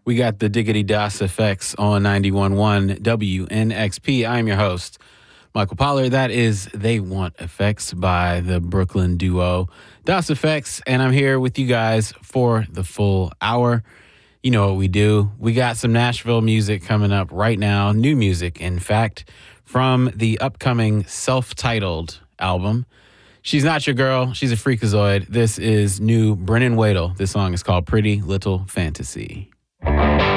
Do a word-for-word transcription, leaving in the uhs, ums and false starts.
We got the Diggity Das Effects on ninety-one point one W N X P. I'm your host, Michael Pollard. That is They Want Effects by the Brooklyn duo Das Effects. And I'm here with you guys for the full hour. You know what we do. We got some Nashville music coming up right now. New music, in fact, from the upcoming self-titled album. She's not your girl. She's a freakazoid. This is new Brennan Wadle. This song is called Pretty Little Fantasy.